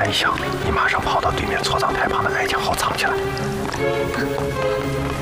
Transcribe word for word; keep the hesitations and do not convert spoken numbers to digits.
一响，你马上跑到对面错葬台旁的矮墙后藏起来。